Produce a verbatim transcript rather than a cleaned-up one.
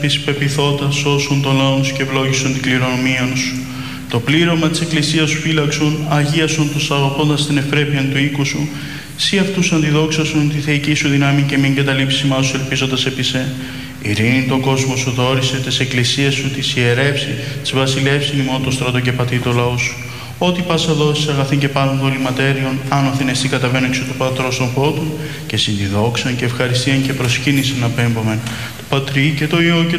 Της πεπιθώτα σώσουν των λαών σου και ευλόγησον την κληρονομία σου. Το πλήρωμα της Εκκλησίας σου φύλαξον, αγίασον τους αγαπώντας την ευπρέπεια του οίκου σου. Σύ αυτούς αντιδόξασον τη θεϊκή σου δύναμη και μην καταλήψει μας σου ελπίζοντας επί σε. Ειρήνη τον κόσμο σου δόρισε, της Εκκλησίας σου της ιερεύσει, της βασιλεύσει ημών το στρατό και πατή το λαό σου. Ό,τι πάσα δώσεις αγαθήν και πάνω δοληματέριον, άνωθεν εσύ καταβαίνω εξω του Πατρός των Πότων, και συντιδόξαν και ευχαριστίαν και προσκύνησαν απέμπομεν. Το Πατρί και το Υιό και